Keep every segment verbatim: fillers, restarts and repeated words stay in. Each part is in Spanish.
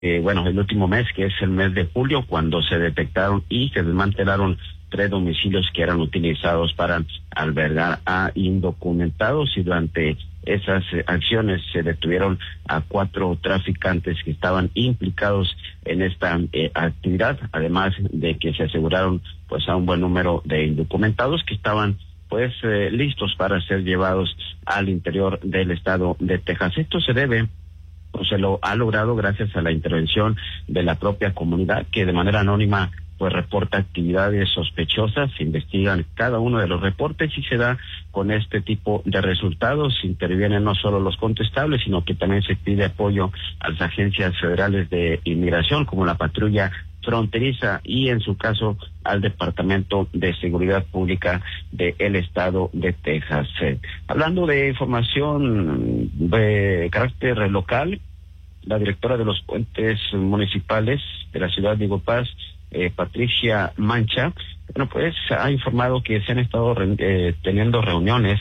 eh, bueno, el último mes, que es el mes de julio, cuando se detectaron y se desmantelaron tres domicilios que eran utilizados para albergar a indocumentados, y durante esas eh, acciones se detuvieron a cuatro traficantes que estaban implicados en esta eh, actividad, además de que se aseguraron pues a un buen número de indocumentados que estaban pues eh, listos para ser llevados al interior del estado de Texas. Esto se debe, pues se lo ha logrado gracias a la intervención de la propia comunidad, que de manera anónima pues reporta actividades sospechosas, se investigan cada uno de los reportes y se da con este tipo de resultados. Intervienen no solo los contestables, sino que también se pide apoyo a las agencias federales de inmigración, como la patrulla fronteriza, y en su caso al Departamento de Seguridad Pública del estado de Texas. Eh, hablando de información de carácter local, la directora de los puentes municipales de la ciudad de Eagle Pass, eh, Patricia Mancha, bueno, pues ha informado que se han estado eh, teniendo reuniones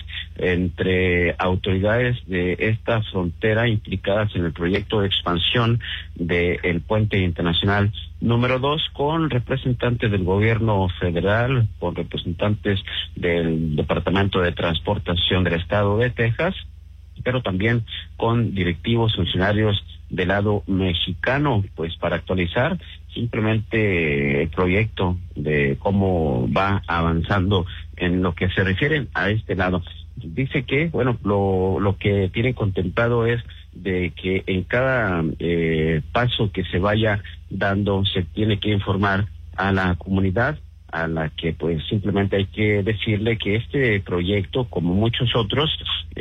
entre autoridades de esta frontera implicadas en el proyecto de expansión del puente internacional número dos, con representantes del gobierno federal, con representantes del Departamento de Transportación del estado de Texas, pero también con directivos funcionarios del lado mexicano, pues para actualizar simplemente el proyecto de cómo va avanzando en lo que se refiere a este lado. Dice que, bueno, lo, lo que tiene contemplado es de que en cada eh, paso que se vaya dando se tiene que informar a la comunidad, a la que pues simplemente hay que decirle que este proyecto, como muchos otros,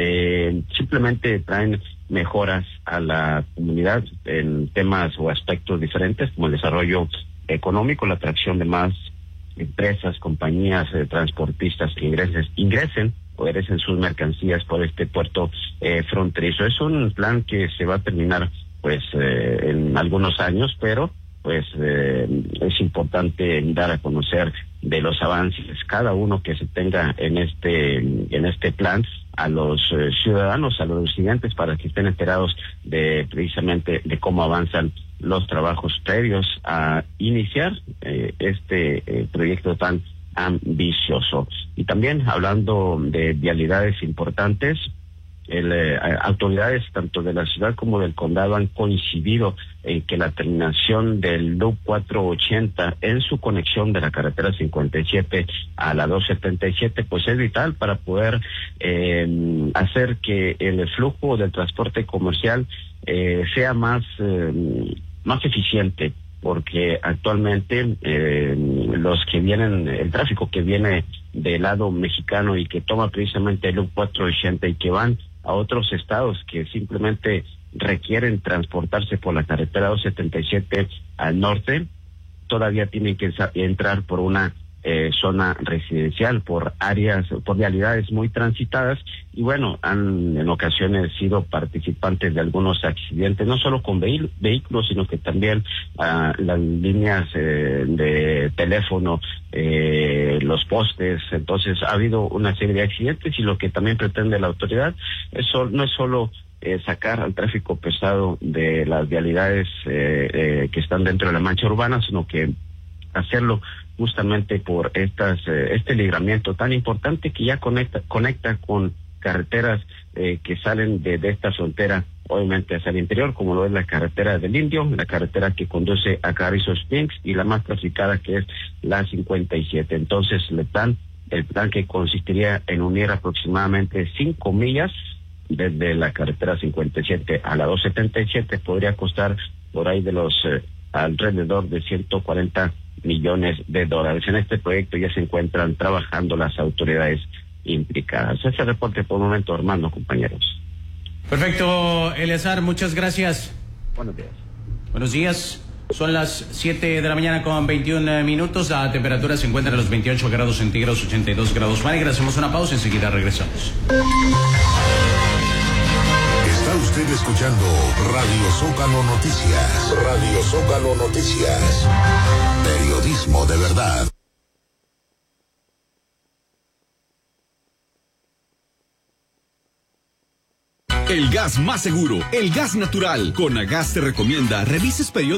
eh, simplemente traen mejoras a la comunidad en temas o aspectos diferentes, como el desarrollo económico, la atracción de más empresas, compañías, eh, transportistas que ingresen, ingresen o egresen sus mercancías por este puerto eh, fronterizo. Es un plan que se va a terminar pues eh, en algunos años, pero pues eh, es importante dar a conocer de los avances, cada uno que se tenga en este en este plan, a los eh, ciudadanos, a los residentes, para que estén enterados de precisamente de cómo avanzan los trabajos previos a iniciar eh, este eh, proyecto tan ambicioso. Y también hablando de vialidades importantes, el, eh, autoridades tanto de la ciudad como del condado han coincidido en que la terminación del Loop cuatrocientos ochenta en su conexión de la carretera cincuenta y siete a la doscientos setenta y siete pues es vital para poder eh, hacer que el flujo del transporte comercial eh, sea más eh, más eficiente, porque actualmente eh, los que vienen, el tráfico que viene del lado mexicano y que toma precisamente el Loop cuatrocientos ochenta y que van a otros estados que simplemente requieren transportarse por la carretera doscientos setenta y siete al norte, todavía tienen que entrar por una eh, zona residencial, por áreas, por vialidades muy transitadas, y bueno, han en ocasiones sido participantes de algunos accidentes, no solo con vehi- vehículos, sino que también uh, las líneas eh, de teléfono, eh, los postes. Entonces ha habido una serie de accidentes, y lo que también pretende la autoridad es sol- no es solo eh, sacar al tráfico pesado de las vialidades eh, eh, que están dentro de la mancha urbana, sino que hacerlo justamente por estas eh, este libramiento tan importante que ya conecta conecta con carreteras eh, que salen de, de esta frontera, obviamente hacia el interior, como lo es la carretera del Indio, la carretera que conduce a Carrizo Springs, y la más traficada, que es la cincuenta y siete. Entonces el plan, el plan que consistiría en unir aproximadamente cinco millas desde la carretera cincuenta y siete a la doscientos setenta y siete, podría costar por ahí de los eh, alrededor de ciento cuarenta millones de dólares. En este proyecto ya se encuentran trabajando las autoridades implicadas. Ese reporte por el momento, Armando, compañeros. Perfecto, Eleazar, muchas gracias. Buenos días. Buenos días. Son las siete de la mañana con veintiún minutos. La temperatura se encuentra en los veintiocho grados centígrados, ochenta y dos grados Fahrenheit. Hacemos una pausa, enseguida regresamos. Está usted escuchando Radio Zócalo Noticias. Radio Zócalo Noticias. Periodismo de verdad. el gas más seguro, el gas natural. Conagas te recomienda revises periódicamente